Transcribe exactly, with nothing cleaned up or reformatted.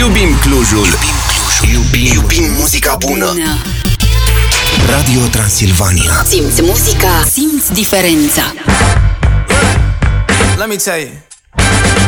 Iubim Clujul. Iubim Clujul. Iubim, iubim muzica bună. bună. Radio Transilvania. Simți muzica, simți diferența. Let me tell you.